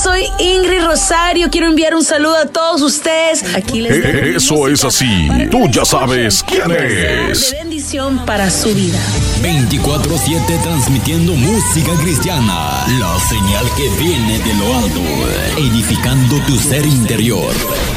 soy Ingrid Rosario. Quiero enviar un saludo a todos ustedes. Aquí les dejo Eso es así. Tú ya sabes quién es. De bendición para su vida. 24/7 transmitiendo música cristiana. La señal que viene de lo alto, edificando tu ser interior.